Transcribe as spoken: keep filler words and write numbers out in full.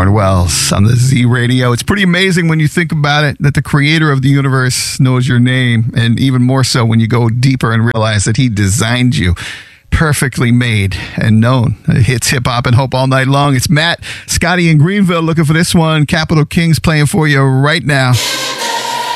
Warren Wells on the Z Radio. It's pretty amazing when you think about it that the creator of the universe knows your name, and even more so when you go deeper and realize that he designed you. Perfectly made and known. It hits hip hop and hope all night long. It's Matt, Scotty in Greenville looking for this one. Capital Kings playing for you right now.